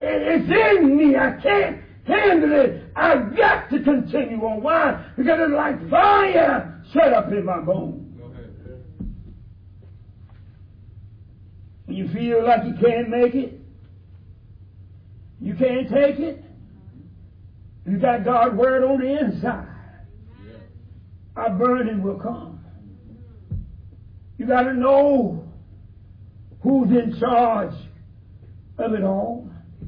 It's in me. I can't handle it. I've got to continue on. Why? Because it's like fire shut up in my bones. When you feel like you can't make it, you can't take it, you got God's word on the inside, a burning will come. You got to know who's in charge of it all.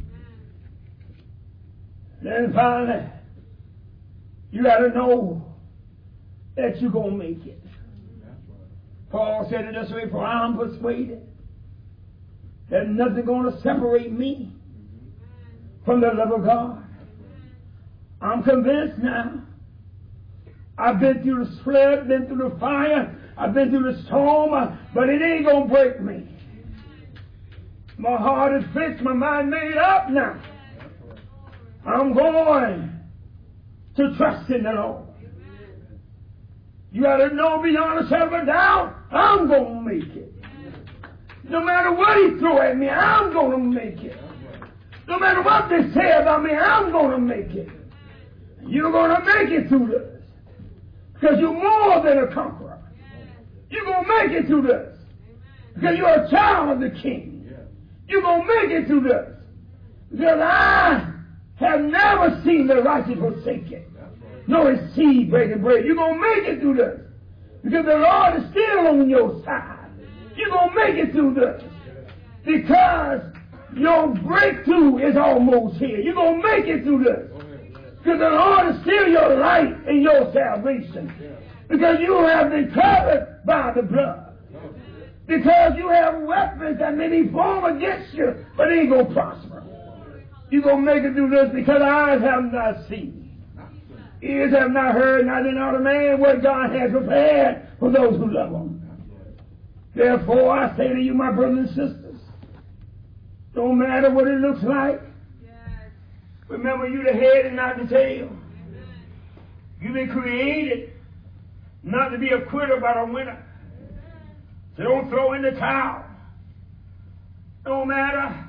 Then finally, you got to know that you're going to make it. Paul said it this way, for I'm persuaded that nothing going to separate me from the love of God. I'm convinced now. I've been through the flood, been through the fire, I've been through the storm, but it ain't going to break me. My heart is fixed, my mind made up now. I'm going to trust in the Lord. You got to know beyond a shadow of a doubt, I'm going to make it. No matter what he throw at me, I'm going to make it. No matter what they say about me, I'm going to make it. You're going to make it through this. Because you're more than a conqueror. You're going to make it through this. Because you're a child of the King. You're going to make it through this. Because I have never seen the righteous forsaken, nor his seed breaking bread. You're going to make it through this. Because the Lord is still on your side. You're going to make it through this. Because your breakthrough is almost here. You're going to make it through this. Because the Lord is still your light and your salvation. Because you have been covered by the blood. Because you have weapons that may be formed against you, but they ain't going to prosper. You're going to make it through this because eyes have not seen, ears have not heard, neither know the man what God has prepared for those who love him. Therefore, I say to you, my brothers and sisters, don't matter what it looks like. Remember, you're the head and not the tail. You've been created not to be a quitter but a winner. So don't throw in the towel. No matter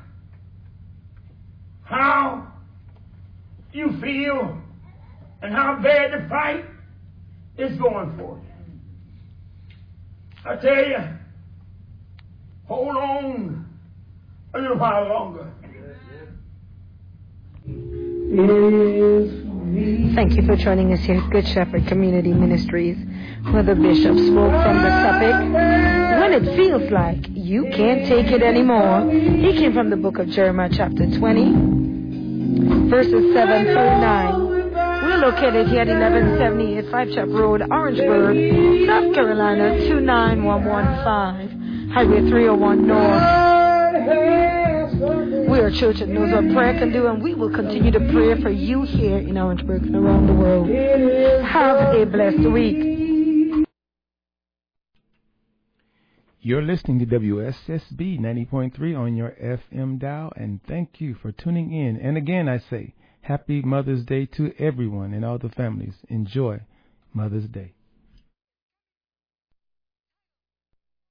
how you feel and how bad the fight is going for you. I tell you, hold on a little while longer. Thank you for joining us here at Good Shepherd Community Ministries, where the bishop spoke from the topic, when it feels like you can't take it anymore. He came from the book of Jeremiah chapter 20, verses 7 through 9. We're located here at 1178 Five Chap Road, Orangeburg, South Carolina 29115, Highway 301 North. We are a church that knows what prayer can do, and we will continue to pray for you here in Orangeburg and around the world. Have a blessed week. You're listening to WSSB 90.3 on your FM dial, and thank you for tuning in. And again, I say, Happy Mother's Day to everyone and all the families. Enjoy Mother's Day.